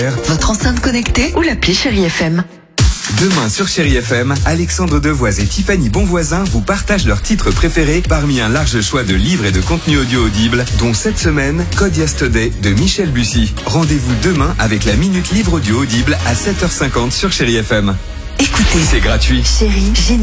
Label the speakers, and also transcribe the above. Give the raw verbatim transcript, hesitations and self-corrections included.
Speaker 1: Votre enceinte connectée ou l'appli Chérie F M.
Speaker 2: Demain sur Chérie F M, Alexandre Devoise et Tiffany Bonvoisin vous partagent leurs titres préférés parmi un large choix de livres et de contenus audio audibles, dont cette semaine, Code Yesterday de Michel Bussy. Rendez-vous demain avec la Minute Livre Audio Audible à sept heures cinquante sur Chérie F M.
Speaker 1: Écoutez,
Speaker 2: C'est gratuit.
Speaker 1: Chérie, génial.